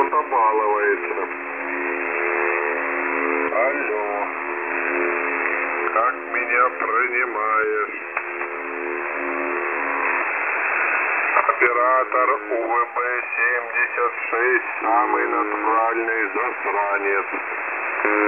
кто-то балуется. Алло. Как меня принимаешь? Оператор УВБ-76, самый натуральный засранец.